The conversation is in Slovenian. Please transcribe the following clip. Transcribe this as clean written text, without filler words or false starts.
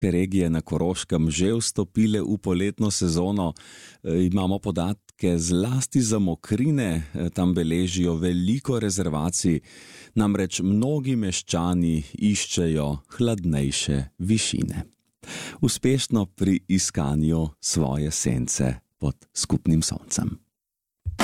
regije na Koroškem že vstopile v poletno sezono. Imamo podatke zlasti za Mokrine, tam beležijo veliko rezervacij, namreč mnogi meščani iščejo hladnejše višine. Uspešno pri iskanju svoje sence pod skupnim soncem.